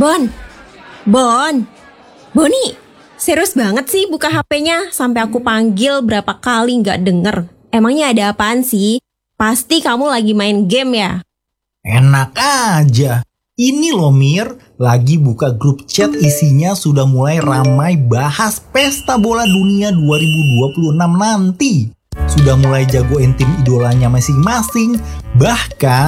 Bon, Bon, Boni, serius banget sih buka HP-nya sampai aku panggil berapa kali nggak denger. Emangnya ada apaan sih? Pasti kamu lagi main game ya? Enak aja. Ini loh Mir, lagi buka grup chat isinya sudah mulai ramai bahas pesta bola dunia 2026 nanti. Sudah mulai jagoin tim idolanya masing-masing. Bahkan